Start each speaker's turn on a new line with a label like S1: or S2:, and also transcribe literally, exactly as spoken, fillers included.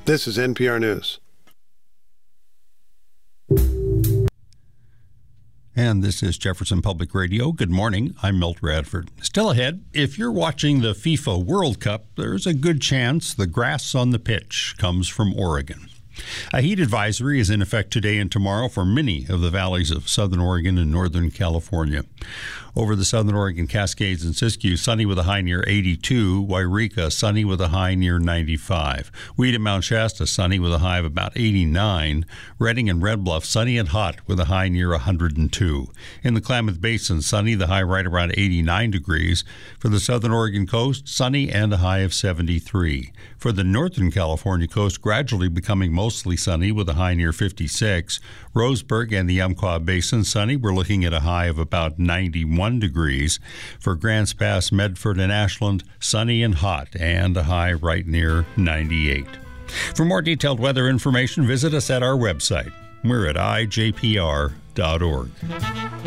S1: This is N P R News.
S2: And this is Jefferson Public Radio. Good morning. I'm Milt Radford. Still ahead, if you're watching the FIFA World Cup, there's a good chance the grass on the pitch comes from Oregon. A heat advisory is in effect today and tomorrow for many of the valleys of southern Oregon and northern California. Over the southern Oregon Cascades and Siskiyou, sunny with a high near eighty-two. Wairika, sunny with a high near ninety-five. Weed and Mount Shasta, sunny with a high of about eighty-nine. Redding and Red Bluff, sunny and hot with a high near one hundred two. In the Klamath Basin, sunny, the high right around eighty-nine degrees. For the southern Oregon coast, sunny and a high of seventy-three. For the northern California coast, gradually becoming mostly sunny with a high near fifty-six. Roseburg and the Umpqua Basin, sunny. We're looking at a high of about ninety-one degrees. For Grants Pass, Medford, and Ashland, sunny and hot, and a high right near ninety-eight. For more detailed weather information, visit us at our website. We're at I J P R dot org.